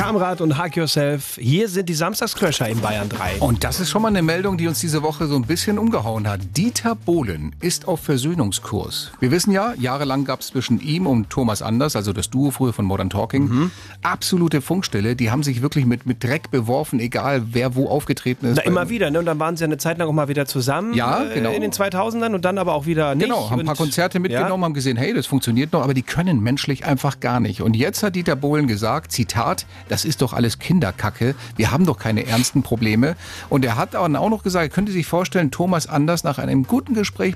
Kamrat und Hug Yourself. Hier sind die Samstagscrasher in Bayern 3. Und das ist schon mal eine Meldung, die uns diese Woche so ein bisschen umgehauen hat. Dieter Bohlen ist auf Versöhnungskurs. Wir wissen ja, jahrelang gab es zwischen ihm und Thomas Anders, also das Duo früher von Modern Talking, absolute Funkstelle. Die haben sich wirklich mit Dreck beworfen, egal wer wo aufgetreten ist. Na, immer wieder, ne? Und dann waren sie ja eine Zeit lang auch mal wieder zusammen. Ja, genau. In den 2000ern und dann aber auch wieder nicht. Genau, haben ein paar Konzerte mitgenommen, haben gesehen, hey, das funktioniert noch, aber die können menschlich einfach gar nicht. Und jetzt hat Dieter Bohlen gesagt, Zitat, das ist doch alles Kinderkacke, wir haben doch keine ernsten Probleme. Und er hat auch noch gesagt, er könnte sich vorstellen, Thomas Anders nach einem guten Gespräch